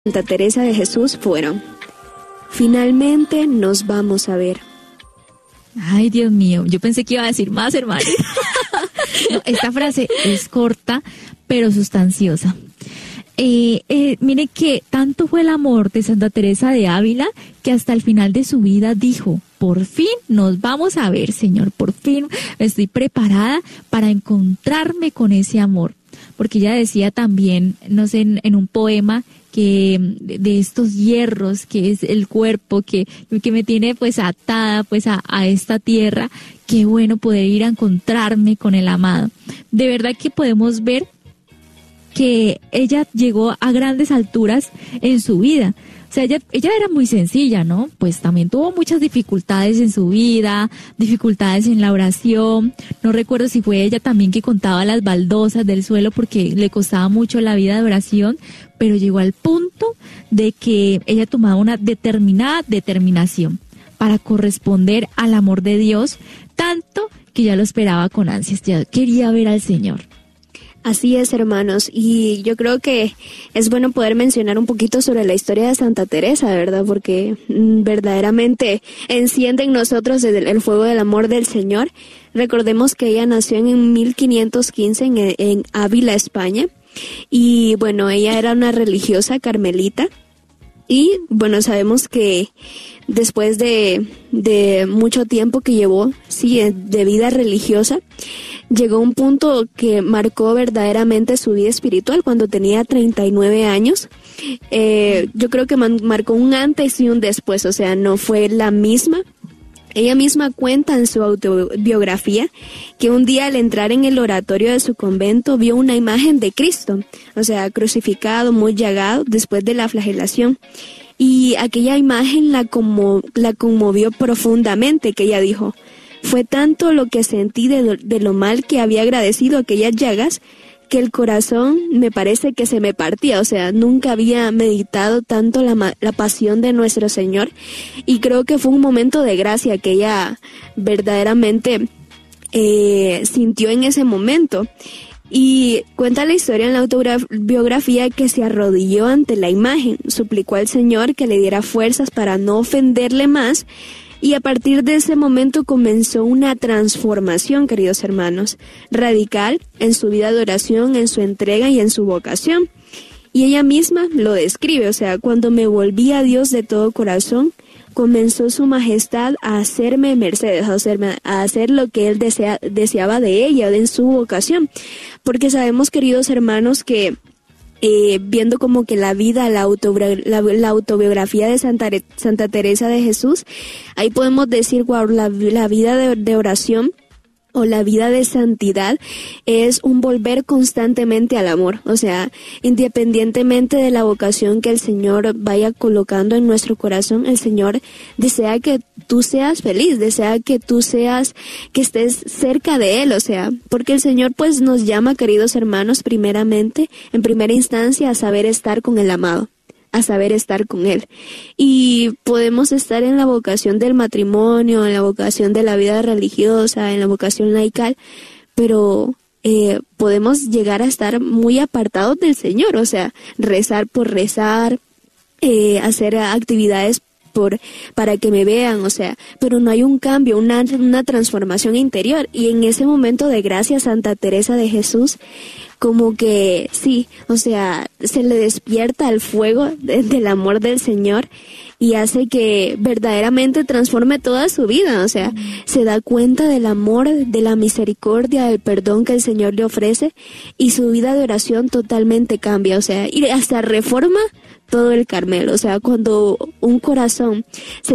Santa Teresa de Jesús fueron: finalmente nos vamos a ver. Ay, Dios mío, yo pensé que iba a decir más, hermano. No, esta frase es corta, pero sustanciosa. Mire que tanto fue el amor de Santa Teresa de Ávila que hasta el final de su vida dijo: por fin nos vamos a ver, Señor, por fin estoy preparada para encontrarme con ese amor. Porque ella decía también, no sé, en un poema, que de estos hierros que es el cuerpo, que me tiene pues atada pues a esta tierra, qué bueno poder ir a encontrarme con el amado. De verdad que podemos ver que ella llegó a grandes alturas en su vida. O sea, ella era muy sencilla, ¿no? Pues también tuvo muchas dificultades en su vida, dificultades en la oración. No recuerdo si fue ella también que contaba las baldosas del suelo porque le costaba mucho la vida de oración, pero llegó al punto de que ella tomaba una determinada determinación para corresponder al amor de Dios, tanto que ya lo esperaba con ansias, ya quería ver al Señor. Así es, hermanos, y yo creo que es bueno poder mencionar un poquito sobre la historia de Santa Teresa, ¿verdad? Porque verdaderamente enciende en nosotros el fuego del amor del Señor. Recordemos que ella nació en 1515 en Ávila, España, y bueno, ella era una religiosa carmelita. Y bueno, sabemos que después de mucho tiempo que llevó, sí, de vida religiosa, llegó a un punto que marcó verdaderamente su vida espiritual cuando tenía 39 años. Yo creo que marcó un antes y un después, o sea, no fue la misma. Ella misma cuenta en su autobiografía que un día al entrar en el oratorio de su convento vio una imagen de Cristo, o sea, crucificado, muy llagado después de la flagelación. Y aquella imagen la conmovió profundamente, que ella dijo: fue tanto lo que sentí de lo mal que había agradecido aquellas llagas, que el corazón me parece que se me partía. O sea, nunca había meditado tanto la pasión de nuestro Señor, y creo que fue un momento de gracia que ella verdaderamente sintió en ese momento. Y cuenta la historia en la autobiografía que se arrodilló ante la imagen, suplicó al Señor que le diera fuerzas para no ofenderle más, y a partir de ese momento comenzó una transformación, queridos hermanos, radical en su vida de oración, en su entrega y en su vocación. Y ella misma lo describe, o sea, cuando me volví a Dios de todo corazón, comenzó su majestad a hacerme mercedes, a hacer lo que él deseaba de ella, en su vocación. Porque sabemos, queridos hermanos, que viendo como que la vida, la autobiografía de Santa Teresa de Jesús, ahí podemos decir, wow, la vida de oración o la vida de santidad es un volver constantemente al amor. O sea, independientemente de la vocación que el Señor vaya colocando en nuestro corazón, el Señor desea que tú seas feliz, desea que tú que estés cerca de Él. O sea, porque el Señor pues nos llama, queridos hermanos, primeramente, en primera instancia, a saber estar con el amado, a saber estar con Él. Y podemos estar en la vocación del matrimonio, en la vocación de la vida religiosa, en la vocación laical, pero podemos llegar a estar muy apartados del Señor, o sea, rezar por rezar, hacer actividades para que me vean, o sea, pero no hay un cambio, una transformación interior. Y en ese momento de gracia, Santa Teresa de Jesús, como que sí, o sea, se le despierta el fuego del amor del Señor y hace que verdaderamente transforme toda su vida. O sea, se da cuenta del amor, de la misericordia, del perdón que el Señor le ofrece, y su vida de oración totalmente cambia, o sea, y hasta reforma todo el Carmelo. O sea, cuando un corazón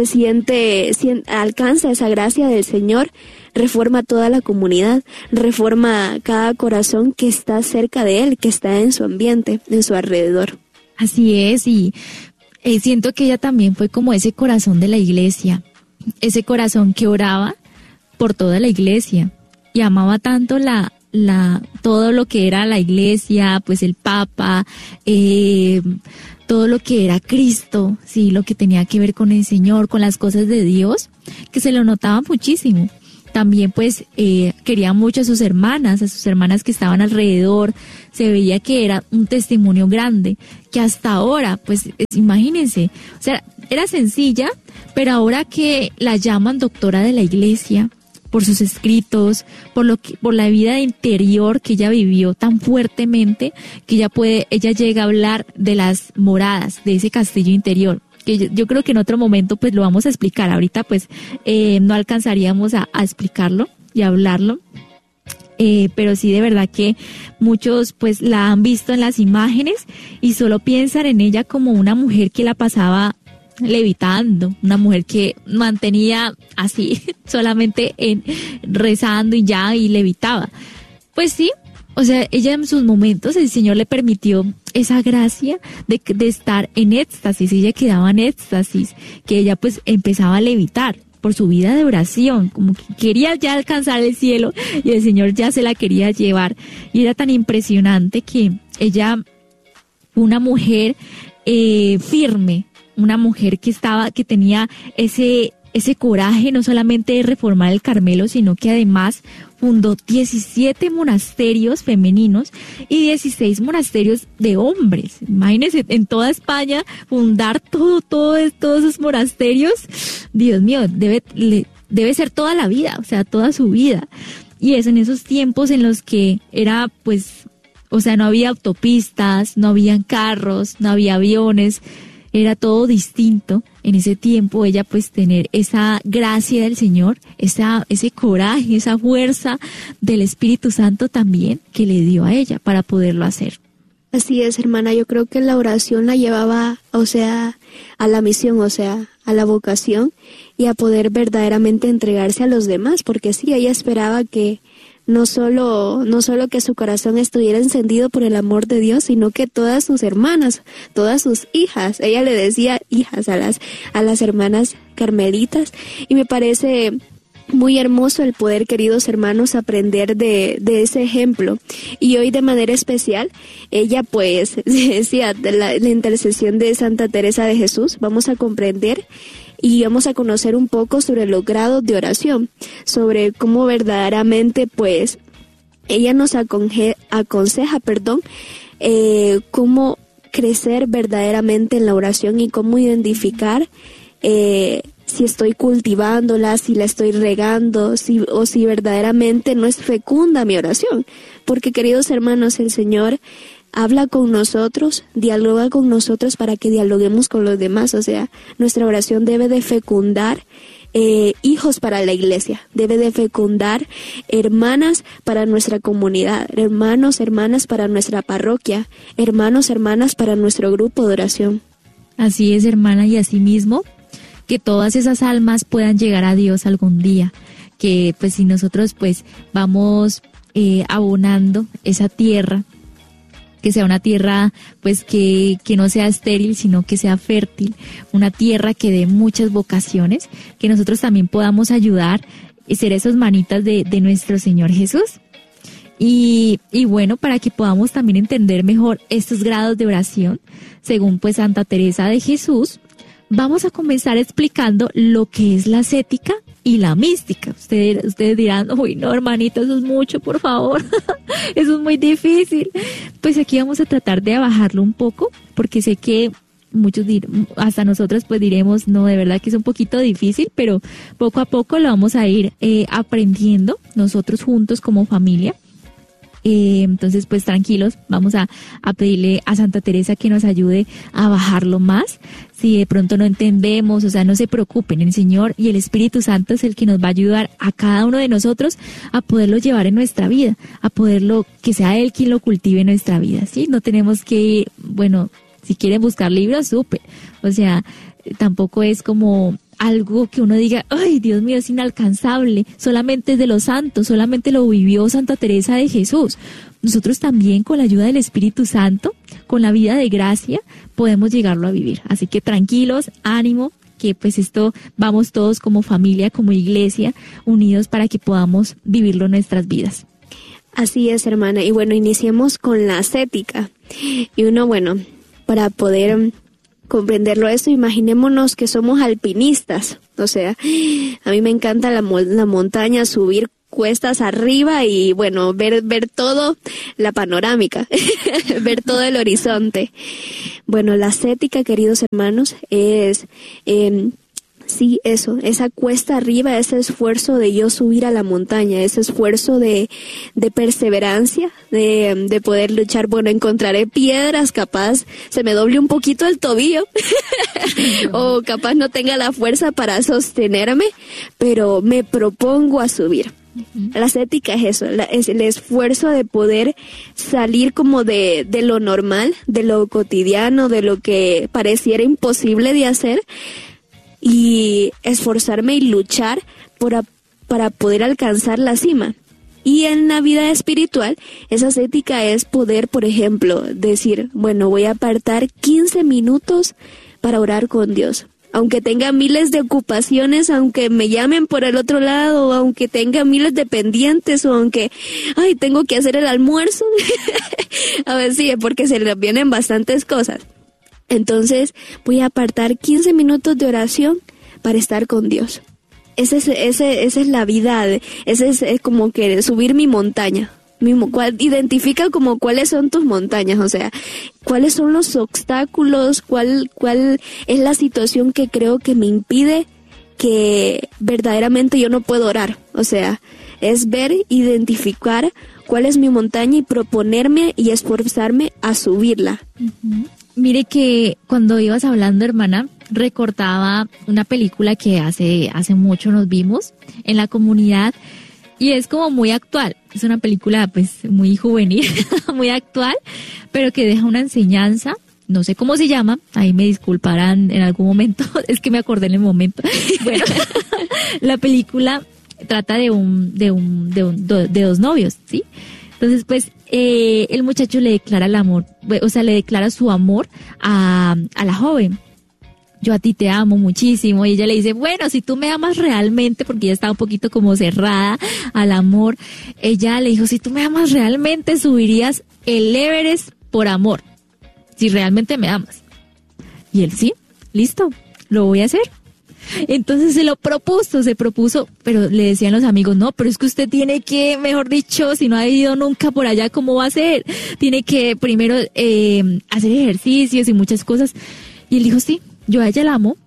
alcanza esa gracia del Señor, reforma toda la comunidad, reforma cada corazón que está cerca de Él, que está en su ambiente, en su alrededor. Así es, y siento que ella también fue como ese corazón de la iglesia, ese corazón que oraba por toda la iglesia y amaba tanto todo lo que era la iglesia, pues el Papa, todo lo que era Cristo, sí, lo que tenía que ver con el Señor, con las cosas de Dios, que se lo notaba muchísimo. También pues quería mucho a sus hermanas que estaban alrededor. Se veía que era un testimonio grande, que hasta ahora, pues imagínense, o sea, era sencilla, pero ahora que la llaman doctora de la iglesia, por sus escritos, por la vida interior que ella vivió tan fuertemente, que ella llega a hablar de las moradas, de ese castillo interior, que yo creo que en otro momento pues lo vamos a explicar. Ahorita pues no alcanzaríamos a explicarlo y a hablarlo. Pero sí, de verdad que muchos pues la han visto en las imágenes y solo piensan en ella como una mujer que la pasaba levitando, una mujer que mantenía así solamente rezando y levitaba. Pues sí, o sea, ella en sus momentos el Señor le permitió esa gracia de estar en éxtasis. Ella quedaba en éxtasis, que ella pues empezaba a levitar por su vida de oración, como que quería ya alcanzar el cielo y el Señor ya se la quería llevar. Y era tan impresionante que ella, una mujer firme, una mujer que tenía ese coraje no solamente de reformar el Carmelo, sino que además fundó 17 monasterios femeninos y 16 monasterios de hombres. Imagínense, en toda España fundar todos esos monasterios. Dios mío, debe ser toda la vida, o sea, toda su vida. Y eso en esos tiempos en los que era pues, o sea, no había autopistas, no habían carros, no había aviones, era todo distinto. En ese tiempo ella pues tener esa gracia del Señor, ese coraje, esa fuerza del Espíritu Santo también que le dio a ella para poderlo hacer. Así es, hermana, yo creo que la oración la llevaba, o sea, a la misión, o sea, a la vocación y a poder verdaderamente entregarse a los demás, porque sí, ella esperaba que no solo que su corazón estuviera encendido por el amor de Dios, sino que todas sus hermanas, todas sus hijas, ella le decía hijas a las hermanas carmelitas, y me parece muy hermoso el poder, queridos hermanos, aprender de ese ejemplo. Y hoy de manera especial, ella pues decía de la intercesión de Santa Teresa de Jesús, vamos a comprender y vamos a conocer un poco sobre los grados de oración, sobre cómo verdaderamente pues ella nos aconseja, cómo crecer verdaderamente en la oración y cómo identificar si estoy cultivándola, si la estoy regando, o si verdaderamente no es fecunda mi oración. Porque, queridos hermanos, el Señor habla con nosotros, dialoga con nosotros para que dialoguemos con los demás. O sea, nuestra oración debe de fecundar hijos para la iglesia, debe de fecundar hermanas para nuestra comunidad, hermanos, hermanas para nuestra parroquia, hermanos, hermanas para nuestro grupo de oración. Así es, hermana, y así mismo que todas esas almas puedan llegar a Dios algún día, que pues si nosotros pues vamos abonando esa tierra, que sea una tierra pues que no sea estéril, sino que sea fértil, una tierra que dé muchas vocaciones, que nosotros también podamos ayudar y ser esas manitas de nuestro Señor Jesús. Y bueno, para que podamos también entender mejor estos grados de oración, según pues Santa Teresa de Jesús, vamos a comenzar explicando lo que es la ascética y la mística. Ustedes dirán, uy, no, hermanita, eso es mucho, por favor, eso es muy difícil. Pues aquí vamos a tratar de bajarlo un poco, porque sé que muchos, hasta nosotros pues diremos, no, de verdad que es un poquito difícil, pero poco a poco lo vamos a ir aprendiendo nosotros juntos como familia. Entonces pues tranquilos, vamos a pedirle a Santa Teresa que nos ayude a bajarlo más. Si de pronto no entendemos, o sea, no se preocupen, el Señor y el Espíritu Santo es el que nos va a ayudar a cada uno de nosotros a poderlo llevar en nuestra vida, a poderlo, que sea Él quien lo cultive en nuestra vida, ¿sí? No tenemos que, bueno, si quieren buscar libros, súper, o sea, tampoco es como algo que uno diga, ay, Dios mío, es inalcanzable, solamente es de los santos, solamente lo vivió Santa Teresa de Jesús. Nosotros también, con la ayuda del Espíritu Santo, con la vida de gracia, podemos llegarlo a vivir. Así que tranquilos, ánimo, que pues esto vamos todos como familia, como iglesia, unidos para que podamos vivirlo en nuestras vidas. Así es, hermana. Y bueno, iniciemos con la ascética. Y uno, bueno, para poder comprenderlo esto, imaginémonos que somos alpinistas, o sea, A mí me encanta la montaña, subir cuestas arriba y bueno, ver todo, la panorámica, ver todo el horizonte. Bueno, la ascética, queridos hermanos, es sí, eso, esa cuesta arriba, ese esfuerzo de yo subir a la montaña, ese esfuerzo de perseverancia, de poder luchar. Bueno, encontraré piedras, capaz se me doble un poquito el tobillo o capaz no tenga la fuerza para sostenerme, pero me propongo a subir. La ascética es eso, es el esfuerzo de poder salir como de lo normal, de lo cotidiano, de lo que pareciera imposible de hacer, y esforzarme y luchar para poder alcanzar la cima. Y en la vida espiritual, esa ascética es poder, por ejemplo, decir, bueno, voy a apartar 15 minutos para orar con Dios. Aunque tenga miles de ocupaciones, aunque me llamen por el otro lado, aunque tenga miles de pendientes, o aunque, tengo que hacer el almuerzo. A ver, sí, porque se le vienen bastantes cosas. Entonces, voy a apartar 15 minutos de oración para estar con Dios. Esa es la vida, ese es como que subir mi montaña. Identifica como cuáles son tus montañas, o sea, cuáles son los obstáculos, cuál es la situación que creo que me impide que verdaderamente yo no puedo orar. O sea, es ver, identificar cuál es mi montaña y proponerme y esforzarme a subirla. Uh-huh. Mire que cuando ibas hablando, hermana, recordaba una película que hace mucho nos vimos en la comunidad y es como muy actual. Es una película pues muy juvenil, muy actual, pero que deja una enseñanza. No sé cómo se llama, ahí me disculparán en algún momento, es que me acordé en el momento. Bueno, la película trata de dos novios, ¿sí? Entonces, pues, el muchacho le declara el amor, o sea, le declara su amor a la joven. Yo a ti te amo muchísimo. Y ella le dice, bueno, si tú me amas realmente, porque ella estaba un poquito como cerrada al amor, ella le dijo, si tú me amas realmente, subirías el Everest por amor, si realmente me amas. Y él, sí, listo, lo voy a hacer. Entonces se propuso, pero le decían los amigos, no, pero es que usted tiene que, mejor dicho, si no ha ido nunca por allá, ¿cómo va a ser? Tiene que primero hacer ejercicios y muchas cosas. Y él dijo, sí, yo a ella la amo,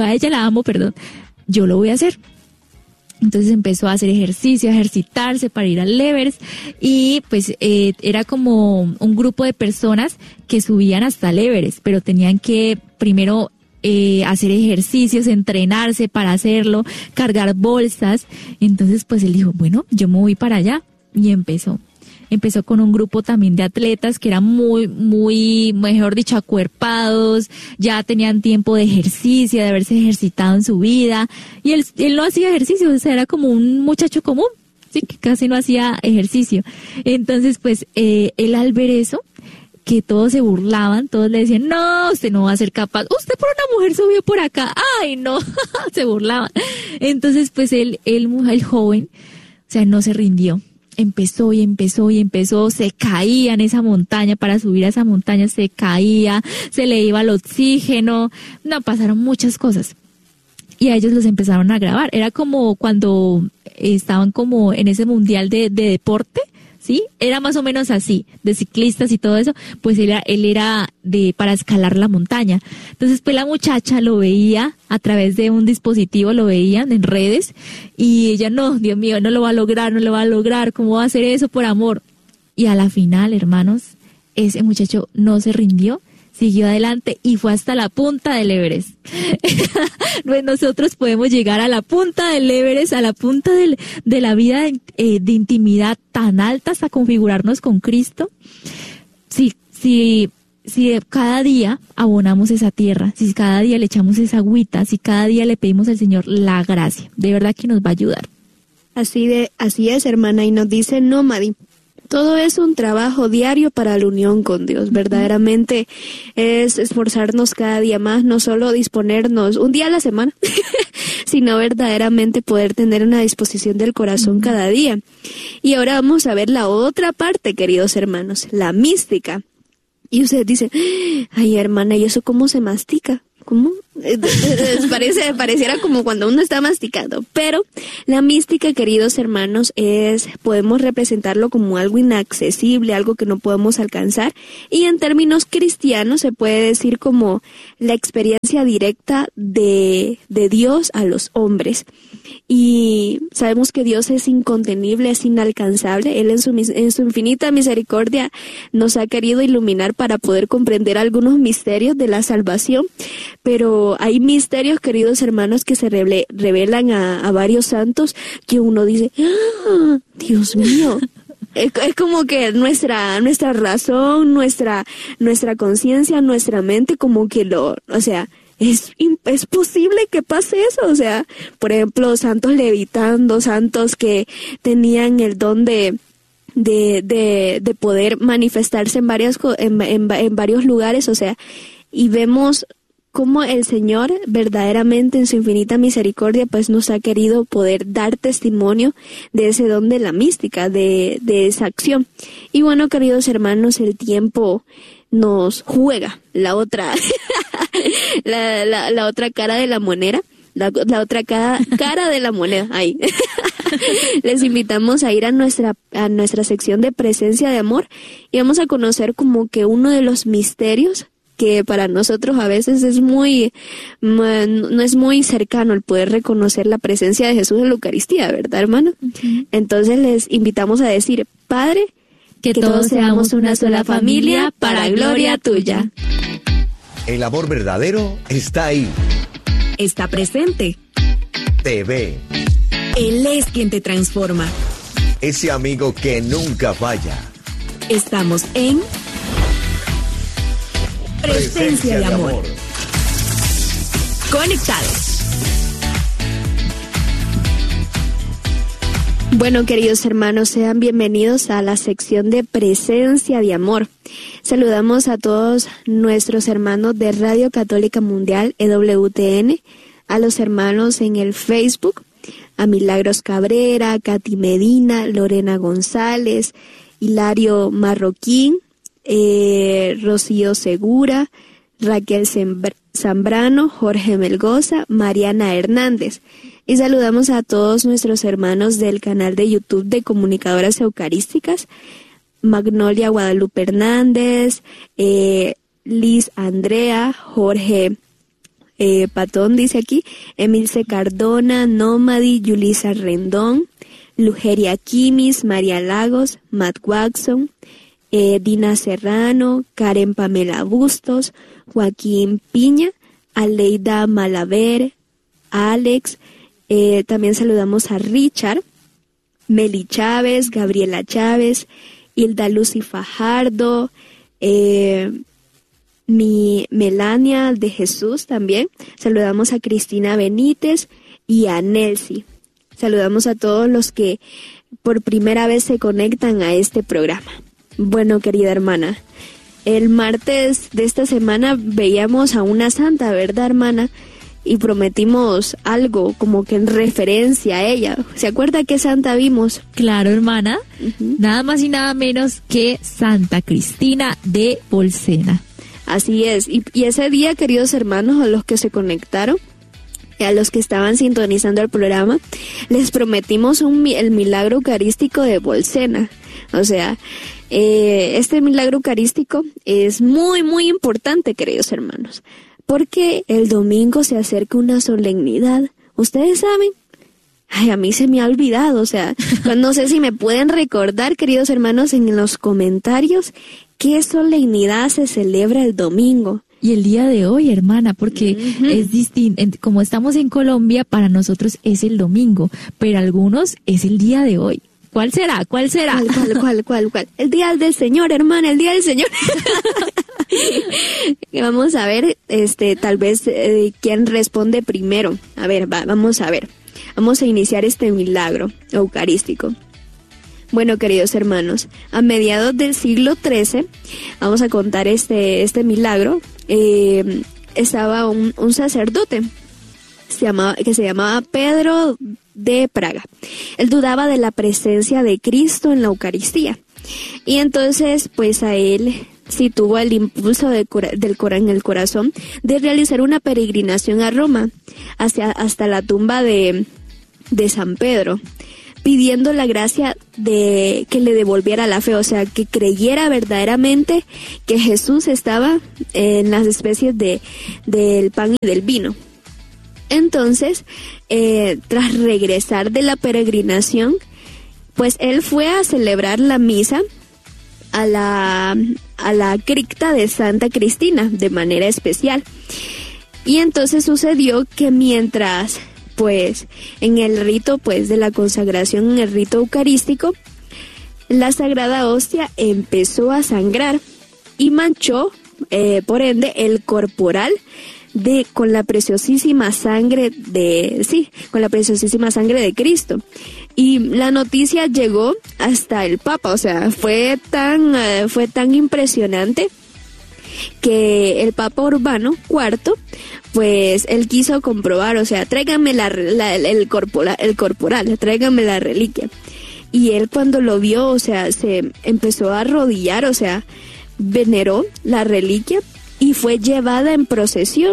yo lo voy a hacer. Entonces empezó a hacer ejercicio, a ejercitarse para ir al Everest y pues era como un grupo de personas que subían hasta el Everest, pero tenían que primero hacer ejercicios, entrenarse para hacerlo, cargar bolsas. Entonces pues él dijo, bueno, yo me voy para allá y empezó con un grupo también de atletas que eran muy, mejor dicho, acuerpados, ya tenían tiempo de ejercicio, de haberse ejercitado en su vida, y él no hacía ejercicio, o sea, era como un muchacho común, sí, que casi no hacía ejercicio. Entonces, pues, él al ver eso, que todos se burlaban, todos le decían, no, usted no va a ser capaz, usted por una mujer subió por acá, ay, no, se burlaban. Entonces, pues, el joven, o sea, no se rindió. Empezó, se caía en esa montaña, para subir a esa montaña se caía, se le iba el oxígeno, no, pasaron muchas cosas. Y a ellos los empezaron a grabar, era como cuando estaban como en ese mundial de deporte, ¿sí? Era más o menos así, de ciclistas y todo eso, pues él era para escalar la montaña. Entonces, pues la muchacha lo veía a través de un dispositivo, lo veían en redes, y ella, no, Dios mío, no lo va a lograr, ¿cómo va a hacer eso por amor? Y a la final, hermanos, ese muchacho no se rindió, siguió adelante y fue hasta la punta del Everest. Nosotros podemos llegar a la punta del Everest, a la punta de la vida de intimidad tan alta, hasta configurarnos con Cristo. Si cada día abonamos esa tierra, si cada día le echamos esa agüita, si cada día le pedimos al Señor la gracia, de verdad que nos va a ayudar. Así es, hermana, y nos dice Nómadi. Todo es un trabajo diario para la unión con Dios. Verdaderamente es esforzarnos cada día más, no solo disponernos un día a la semana, sino verdaderamente poder tener una disposición del corazón cada día. Y ahora vamos a ver la otra parte, queridos hermanos, la mística. Y ustedes dicen, ay, hermana, ¿y eso cómo se mastica? ¿Cómo? Pareciera como cuando uno está masticando, pero la mística, queridos hermanos, podemos representarlo como algo inaccesible, algo que no podemos alcanzar, y en términos cristianos se puede decir como la experiencia directa de Dios a los hombres. Y sabemos que Dios es incontenible, es inalcanzable. Él en su infinita misericordia nos ha querido iluminar para poder comprender algunos misterios de la salvación, pero hay misterios, queridos hermanos, que se revelan a varios santos que uno dice, ¡ah, Dios mío! Es como que nuestra razón, nuestra conciencia, nuestra mente, como que es posible que pase eso. O sea, por ejemplo, santos levitando, santos que tenían el don de poder manifestarse en varios lugares, o sea, y vemos cómo el Señor verdaderamente en su infinita misericordia pues nos ha querido poder dar testimonio de ese don de la mística, de esa acción. Y bueno, queridos hermanos, el tiempo nos juega la otra la otra cara de la moneda, la otra cara de la moneda. Ahí. Les invitamos a ir a nuestra sección de presencia de amor y vamos a conocer como que uno de los misterios que para nosotros a veces no es muy cercano el poder reconocer la presencia de Jesús en la Eucaristía, ¿verdad, hermano? Uh-huh. Entonces les invitamos a decir, Padre, que todos seamos una sola familia para gloria tuya. El amor verdadero está ahí. Está presente. Te ve. Él es quien te transforma. Ese amigo que nunca falla. Estamos en Presencia de amor. Conectados. Bueno, queridos hermanos, sean bienvenidos a la sección de Presencia de Amor. Saludamos a todos nuestros hermanos de Radio Católica Mundial, EWTN, a los hermanos en el Facebook, a Milagros Cabrera, Katy Medina, Lorena González, Hilario Marroquín, Rocío Segura, Raquel Zambrano, Jorge Melgoza, Mariana Hernández. Y saludamos a todos nuestros hermanos del canal de YouTube de Comunicadoras Eucarísticas, Magnolia Guadalupe Hernández, Liz Andrea, Jorge Patón dice aquí, Emilce Cardona, Nómadi, Yulisa Rendón, Lugeria Quimis, María Lagos, Matt Watson, Dina Serrano, Karen Pamela Bustos, Joaquín Piña, Aleida Malaver, Alex, también saludamos a Richard, Meli Chávez, Gabriela Chávez, Hilda Lucy Fajardo, Melania de Jesús también. Saludamos a Cristina Benítez y a Nelcy. Saludamos a todos los que por primera vez se conectan a este programa. Bueno, querida hermana, el martes de esta semana veíamos a una santa, ¿verdad, hermana? Y prometimos algo como que en referencia a ella. ¿Se acuerda qué santa vimos? Claro, hermana. Uh-huh. Nada más y nada menos que Santa Cristina de Bolsena. Así es. Y ese día, queridos hermanos, a los que se conectaron, a los que estaban sintonizando el programa, les prometimos el milagro eucarístico de Bolsena. O sea, este milagro eucarístico es muy, muy importante, queridos hermanos, porque el domingo se acerca una solemnidad. ¿Ustedes saben? Ay, a mí se me ha olvidado, o sea, no sé si me pueden recordar, queridos hermanos, en los comentarios, qué solemnidad se celebra el domingo. Y el día de hoy, hermana, porque uh-huh. Es distinto, como estamos en Colombia, para nosotros es el domingo, pero algunos es el día de hoy. ¿Cuál será? ¿Cuál será? ¿Cuál? El día del Señor, hermana, el día del Señor. Vamos a ver, tal vez quién responde primero. A ver, vamos a ver. Vamos a iniciar este milagro eucarístico. Bueno, queridos hermanos, a mediados del siglo XIII, vamos a contar este milagro. Estaba un sacerdote que se llamaba Pedro de Praga. Él dudaba de la presencia de Cristo en la Eucaristía. Y entonces, pues a él sí tuvo el impulso en el corazón de realizar una peregrinación a Roma, hasta la tumba de San Pedro, pidiendo la gracia de que le devolviera la fe, o sea, que creyera verdaderamente que Jesús estaba en las especies del pan y del vino. Entonces, tras regresar de la peregrinación, pues él fue a celebrar la misa a la cripta de Santa Cristina de manera especial. Y entonces sucedió que mientras pues en el rito pues de la consagración, en el rito eucarístico, la Sagrada Hostia empezó a sangrar y manchó por ende el corporal con la preciosísima sangre de Cristo. Y la noticia llegó hasta el Papa, o sea, fue tan impresionante que el Papa Urbano IV, pues él quiso comprobar, o sea, tráigame el corporal, tráigame la reliquia. Y él cuando lo vio, o sea, se empezó a arrodillar, o sea, veneró la reliquia y fue llevada en procesión.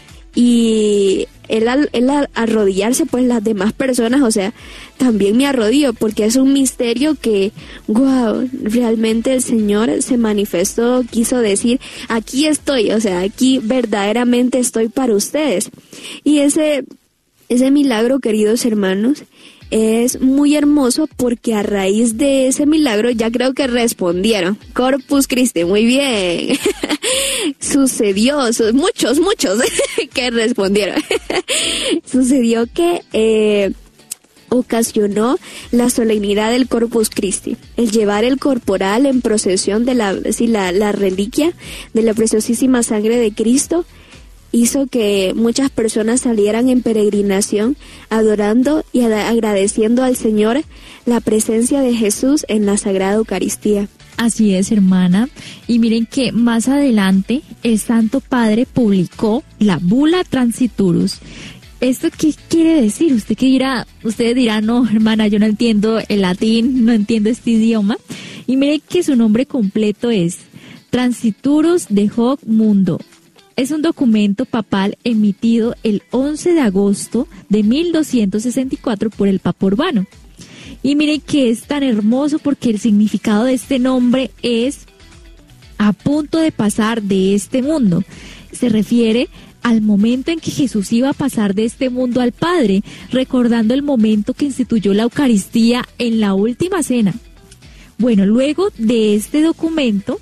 Y él al arrodillarse, pues las demás personas, o sea, también me arrodillo, porque es un misterio que, wow, realmente el Señor se manifestó, quiso decir, aquí estoy, o sea, aquí verdaderamente estoy para ustedes. Y ese milagro, queridos hermanos, es muy hermoso porque a raíz de ese milagro ya creo que respondieron. Corpus Christi, muy bien. Sucedió, muchos que respondieron. Sucedió que ocasionó la solemnidad del Corpus Christi, el llevar el corporal en procesión de la reliquia de la preciosísima sangre de Cristo. Hizo que muchas personas salieran en peregrinación adorando y agradeciendo al Señor la presencia de Jesús en la Sagrada Eucaristía. Así es, hermana. Y miren que más adelante el Santo Padre publicó la Bula Transiturus. ¿Esto qué quiere decir? Ustedes dirán, no, hermana, yo no entiendo el latín, no entiendo este idioma. Y miren que su nombre completo es Transiturus de Hoc Mundo. Es un documento papal emitido el 11 de agosto de 1264 por el Papa Urbano. Y miren que es tan hermoso porque el significado de este nombre es a punto de pasar de este mundo. Se refiere al momento en que Jesús iba a pasar de este mundo al Padre, recordando el momento que instituyó la Eucaristía en la última cena. Bueno, luego de este documento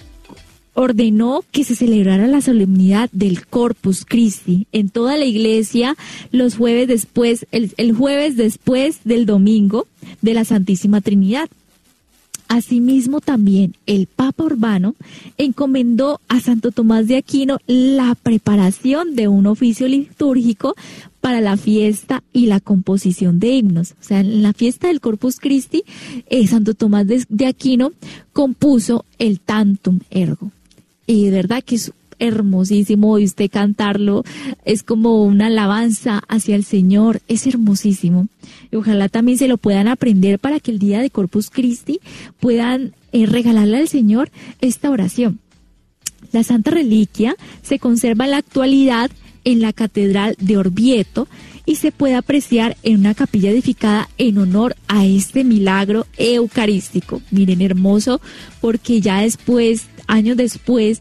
ordenó que se celebrara la solemnidad del Corpus Christi en toda la iglesia los jueves después, el jueves después del domingo de la Santísima Trinidad. Asimismo también el Papa Urbano encomendó a Santo Tomás de Aquino la preparación de un oficio litúrgico para la fiesta y la composición de himnos. O sea, en la fiesta del Corpus Christi, Santo Tomás de Aquino compuso el Tantum Ergo. Y de verdad que es hermosísimo, y usted cantarlo es como una alabanza hacia el Señor, es hermosísimo. Y ojalá también se lo puedan aprender para que el día de Corpus Christi puedan regalarle al Señor esta oración. La Santa Reliquia se conserva en la actualidad en la Catedral de Orvieto y se puede apreciar en una capilla edificada en honor a este milagro eucarístico. Miren, hermoso, porque ya después, años después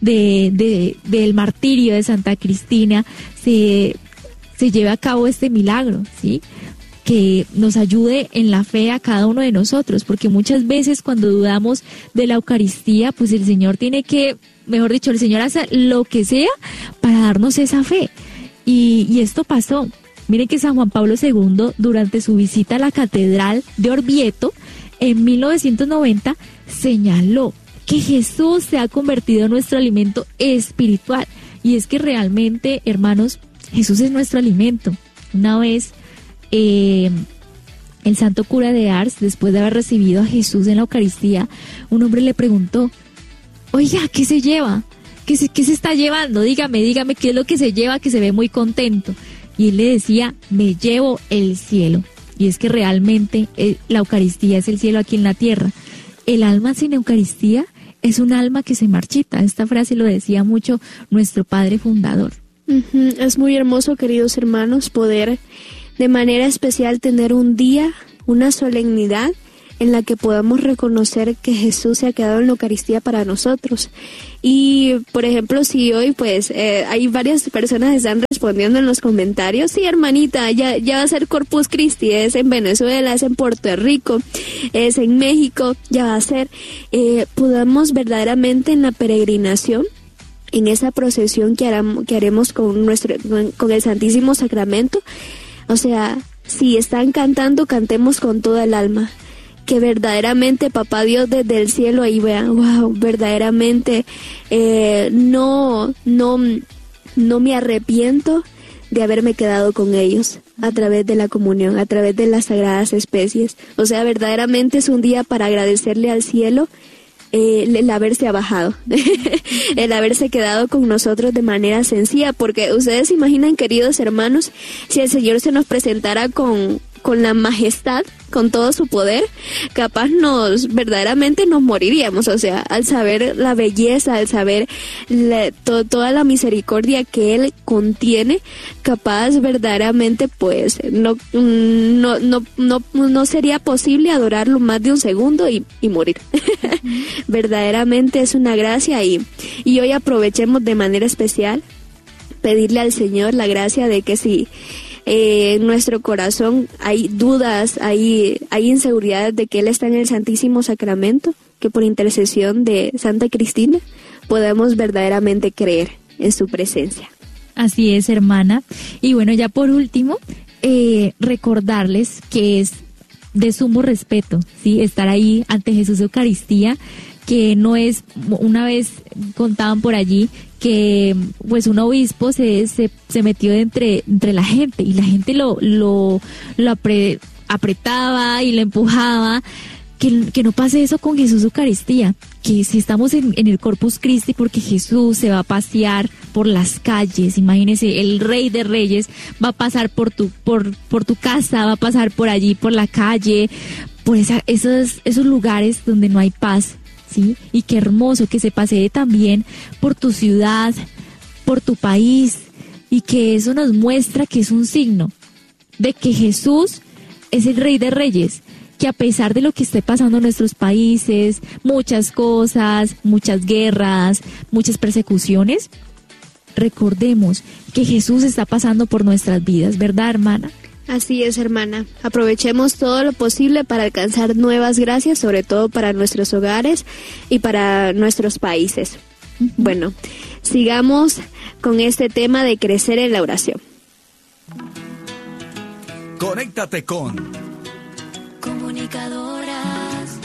del martirio de Santa Cristina, se lleva a cabo este milagro, ¿sí? Que nos ayude en la fe a cada uno de nosotros, porque muchas veces cuando dudamos de la Eucaristía, pues el Señor tiene que, mejor dicho, el Señor hace lo que sea para darnos esa fe. Y esto pasó. Miren que San Juan Pablo II, durante su visita a la Catedral de Orvieto, en 1990, señaló que Jesús se ha convertido en nuestro alimento espiritual. Y es que realmente, hermanos, Jesús es nuestro alimento. Una vez, el santo cura de Ars, después de haber recibido a Jesús en la Eucaristía, un hombre le preguntó: oiga, ¿qué se lleva? ¿Qué se está llevando? Dígame qué es lo que se lleva, que se ve muy contento. Y él le decía: me llevo el cielo. Y es que realmente la Eucaristía es el cielo aquí en la tierra. El alma sin Eucaristía es un alma que se marchita. Esta frase lo decía mucho nuestro padre fundador. Es muy hermoso, queridos hermanos, poder de manera especial tener un día, una solemnidad en la que podamos reconocer que Jesús se ha quedado en la Eucaristía para nosotros. Y, por ejemplo, si hoy, pues, hay varias personas que están respondiendo en los comentarios, sí, hermanita, ya va a ser Corpus Christi, es en Venezuela, es en Puerto Rico, es en México, ya va a ser, podamos verdaderamente en la peregrinación, en esa procesión que haremos con el Santísimo Sacramento, o sea, si están cantando, cantemos con toda el alma. Que verdaderamente Papá Dios desde el cielo ahí vea, wow, verdaderamente no me arrepiento de haberme quedado con ellos a través de la comunión, a través de las sagradas especies. O sea, verdaderamente es un día para agradecerle al cielo el haberse abajado, el haberse quedado con nosotros de manera sencilla, porque ustedes se imaginan, queridos hermanos, si el Señor se nos presentara con la majestad, con todo su poder, capaz verdaderamente nos moriríamos, o sea, al saber la belleza, al saber toda la misericordia que Él contiene, capaz verdaderamente pues no sería posible adorarlo más de un segundo y morir. Verdaderamente es una gracia y hoy aprovechemos de manera especial pedirle al Señor la gracia de que si en nuestro corazón hay dudas, hay inseguridades de que Él está en el Santísimo Sacramento, que por intercesión de Santa Cristina podamos verdaderamente creer en su presencia. Así es, hermana. Y bueno, ya por último, recordarles que es de sumo respeto, ¿sí? Estar ahí ante Jesús Eucaristía, que no es, una vez contaban por allí que pues un obispo se metió entre la gente y la gente lo apretaba y lo empujaba, que no pase eso con Jesús Eucaristía, que si estamos en el Corpus Christi, porque Jesús se va a pasear por las calles, imagínese, el Rey de Reyes va a pasar por tu casa, va a pasar por allí, por la calle, por esos lugares donde no hay paz, ¿sí? Y qué hermoso que se pasee también por tu ciudad, por tu país, y que eso nos muestra que es un signo de que Jesús es el Rey de Reyes, que a pesar de lo que esté pasando en nuestros países, muchas cosas, muchas guerras, muchas persecuciones, recordemos que Jesús está pasando por nuestras vidas, ¿verdad, hermana? Así es, hermana. Aprovechemos todo lo posible para alcanzar nuevas gracias, sobre todo para nuestros hogares y para nuestros países. Uh-huh. Bueno, sigamos con este tema de crecer en la oración. Conéctate con Comunicadoras.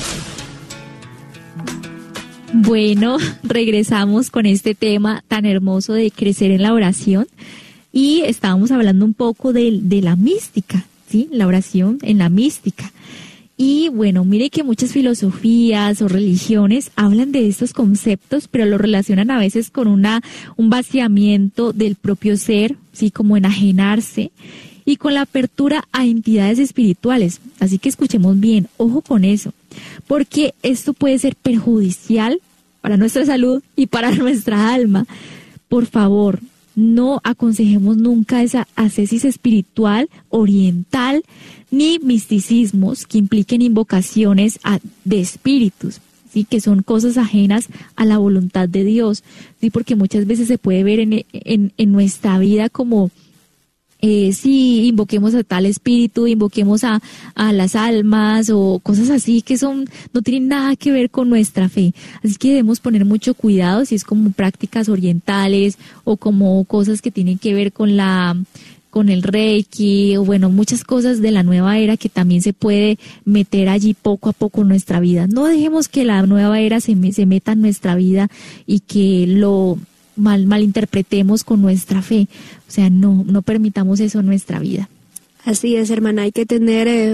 Bueno, regresamos con este tema tan hermoso de crecer en la oración. Y estábamos hablando un poco de la mística, ¿sí? La oración en la mística. Y bueno, mire que muchas filosofías o religiones hablan de estos conceptos, pero lo relacionan a veces con un vaciamiento del propio ser, ¿sí? Como enajenarse, y con la apertura a entidades espirituales. Así que escuchemos bien, ojo con eso, porque esto puede ser perjudicial para nuestra salud y para nuestra alma. Por favor, no aconsejemos nunca esa ascesis espiritual oriental ni misticismos que impliquen invocaciones de espíritus, ¿sí? Que son cosas ajenas a la voluntad de Dios, ¿sí? Porque muchas veces se puede ver en nuestra vida como sí, invoquemos a tal espíritu, invoquemos a las almas o cosas así que no tienen nada que ver con nuestra fe. Así que debemos poner mucho cuidado si es como prácticas orientales o como cosas que tienen que ver con el Reiki o bueno, muchas cosas de la nueva era que también se puede meter allí poco a poco en nuestra vida. No dejemos que la nueva era se meta en nuestra vida y que lo malinterpretemos con nuestra fe. O sea, no permitamos eso en nuestra vida. Así es, hermana, hay que tener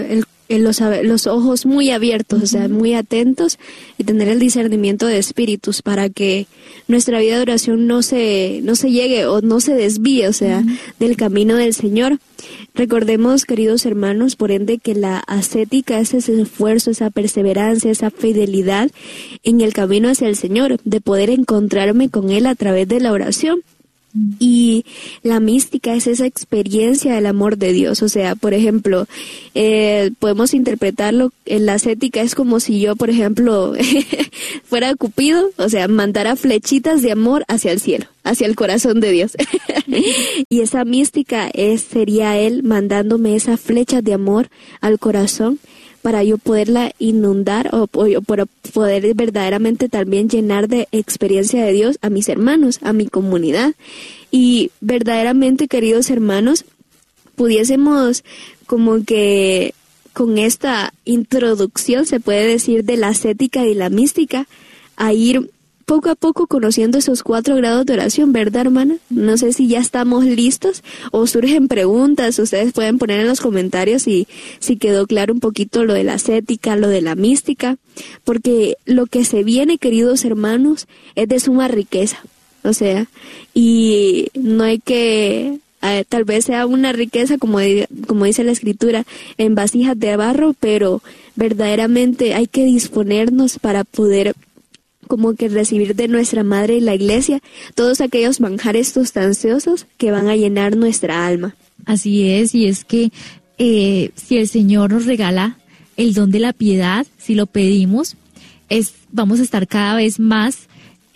los ojos muy abiertos, o sea, muy atentos, y tener el discernimiento de espíritus para que nuestra vida de oración no se llegue o no se desvíe, o sea, del camino del Señor. Recordemos, queridos hermanos, por ende, que la ascética es ese esfuerzo, esa perseverancia, esa fidelidad en el camino hacia el Señor, de poder encontrarme con Él a través de la oración. Y la mística es esa experiencia del amor de Dios. O sea, por ejemplo, podemos interpretarlo, la ascética es como si yo, por ejemplo, fuera Cupido, o sea, mandara flechitas de amor hacia el cielo, hacia el corazón de Dios. Y esa mística sería Él mandándome esas flechas de amor al corazón, para yo poderla inundar o para poder verdaderamente también llenar de experiencia de Dios a mis hermanos, a mi comunidad. Y verdaderamente, queridos hermanos, pudiésemos como que con esta introducción, se puede decir, de la ascética y la mística, a ir poco a poco conociendo esos 4 grados de oración, ¿verdad, hermana? No sé si ya estamos listos o surgen preguntas. Ustedes pueden poner en los comentarios si quedó claro un poquito lo de la ascética, lo de la mística, porque lo que se viene, queridos hermanos, es de suma riqueza. O sea, y no hay que... tal vez sea una riqueza, como dice la Escritura, en vasijas de barro, pero verdaderamente hay que disponernos para poder como que recibir de nuestra Madre y la Iglesia todos aquellos manjares sustanciosos que van a llenar nuestra alma. Así es, y es que si el Señor nos regala el don de la piedad, si lo pedimos, vamos a estar cada vez más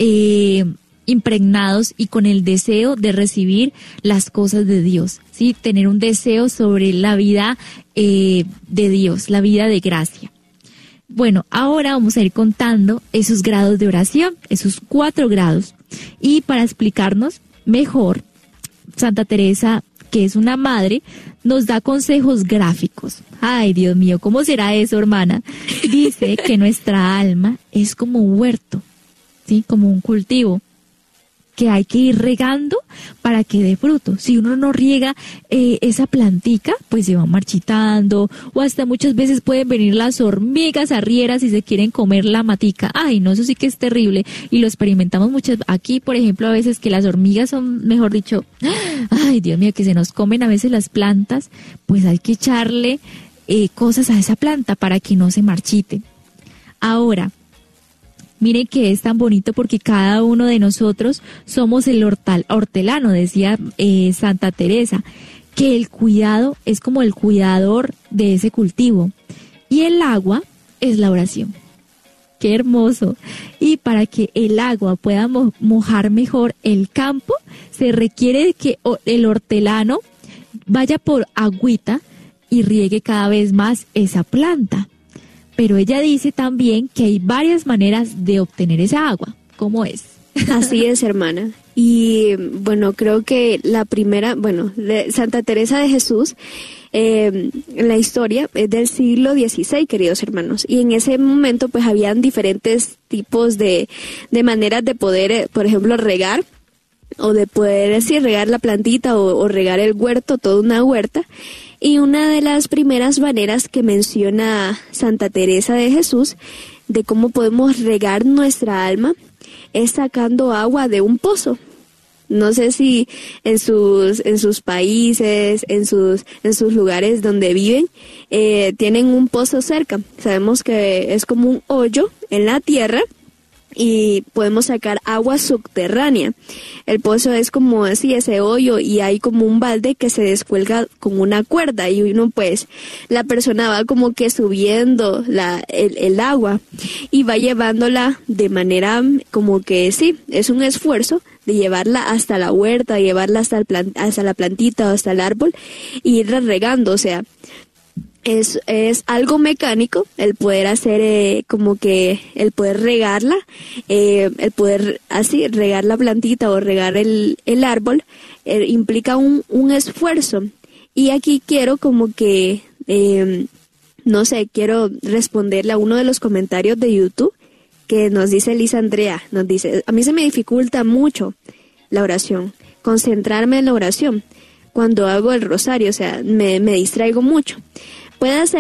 impregnados y con el deseo de recibir las cosas de Dios, ¿sí? Tener un deseo sobre la vida de Dios, la vida de gracia. Bueno, ahora vamos a ir contando esos grados de oración, esos 4 grados. Y para explicarnos mejor, Santa Teresa, que es una madre, nos da consejos gráficos. Ay, Dios mío, ¿cómo será eso, hermana? Dice que nuestra alma es como un huerto, ¿sí? Como un cultivo que hay que ir regando para que dé fruto. Si uno no riega esa plantica, pues se va marchitando, o hasta muchas veces pueden venir las hormigas arrieras y se quieren comer la matica. Ay, no, eso sí que es terrible, y lo experimentamos muchas. Aquí, por ejemplo, a veces que las hormigas son, mejor dicho, ay, Dios mío, que se nos comen a veces las plantas, pues hay que echarle cosas a esa planta para que no se marchite. Ahora, miren que es tan bonito porque cada uno de nosotros somos el hortelano, decía Santa Teresa, que el cuidado es como el cuidador de ese cultivo y el agua es la oración. ¡Qué hermoso! Y para que el agua pueda mojar mejor el campo, se requiere que el hortelano vaya por agüita y riegue cada vez más esa planta. Pero ella dice también que hay varias maneras de obtener esa agua. ¿Cómo es? Así es, hermana. Y bueno, creo que la primera, de Santa Teresa de Jesús, la historia es del siglo XVI, queridos hermanos. Y en ese momento pues habían diferentes tipos de maneras de poder, por ejemplo, regar, o de poder regar la plantita o regar el huerto, toda una huerta. Y una de las primeras maneras que menciona Santa Teresa de Jesús de cómo podemos regar nuestra alma es sacando agua de un pozo. No sé si en sus países, en sus lugares donde viven, tienen un pozo cerca. Sabemos que es como un hoyo en la tierra y podemos sacar agua subterránea. El pozo es como así, ese hoyo, y hay como un balde que se descuelga con una cuerda y uno pues, la persona va como que subiendo el agua y va llevándola de manera como que sí, es un esfuerzo de llevarla hasta la huerta, llevarla hasta la plantita o hasta el árbol y irla regando. O sea, es algo mecánico el poder hacer como que el poder regarla, el poder así regar la plantita o regar el árbol, implica un esfuerzo. Y aquí quiero como que, no sé, quiero responderle a uno de los comentarios de YouTube que nos dice Lisa Andrea, nos dice: a mí se me dificulta mucho la oración, concentrarme en la oración cuando hago el rosario, o sea, me distraigo mucho. Puede ser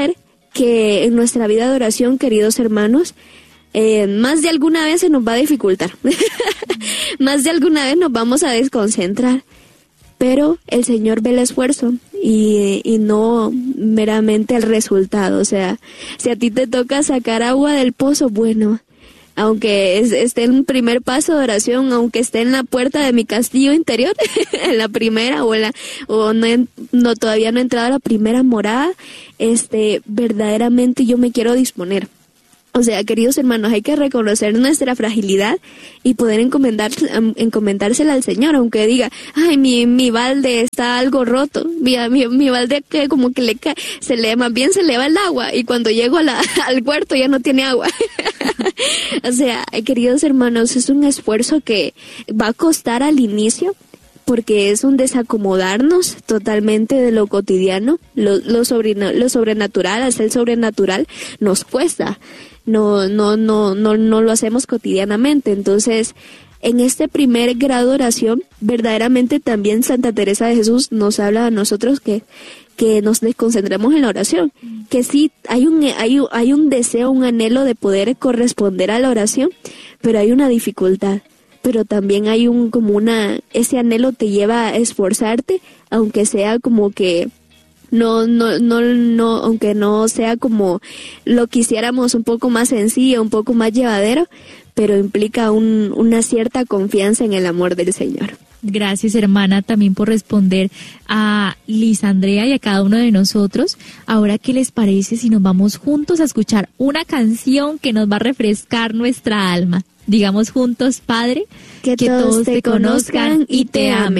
que en nuestra vida de oración, queridos hermanos, más de alguna vez se nos va a dificultar. Más de alguna vez nos vamos a desconcentrar. Pero el Señor ve el esfuerzo y no meramente el resultado. O sea, si a ti te toca sacar agua del pozo, bueno, aunque esté en un primer paso de oración, aunque esté en la puerta de mi castillo interior, en la primera no todavía no he entrado a la primera morada, verdaderamente yo me quiero disponer. O sea, queridos hermanos, hay que reconocer nuestra fragilidad y poder encomendársela al Señor, aunque diga, ay, mi balde está algo roto, mi balde que como que más bien se le va el agua, y cuando llego al huerto ya no tiene agua. O sea, queridos hermanos, es un esfuerzo que va a costar al inicio, porque es un desacomodarnos totalmente de lo cotidiano, lo sobrenatural, hacer sobrenatural nos cuesta. No lo hacemos cotidianamente. Entonces, en este primer grado de oración, verdaderamente también Santa Teresa de Jesús nos habla a nosotros que nos desconcentremos en la oración, que sí hay un deseo, un anhelo de poder corresponder a la oración, pero hay una dificultad. Pero también hay ese anhelo te lleva a esforzarte, aunque sea como que no, aunque no sea como lo quisiéramos, un poco más sencillo, un poco más llevadero, pero implica una cierta confianza en el amor del Señor. Gracias, hermana, también por responder a Liz Andrea y a cada uno de nosotros. Ahora, ¿qué les parece si nos vamos juntos a escuchar una canción que nos va a refrescar nuestra alma? Digamos juntos, Padre, que todos te conozcan y te amen.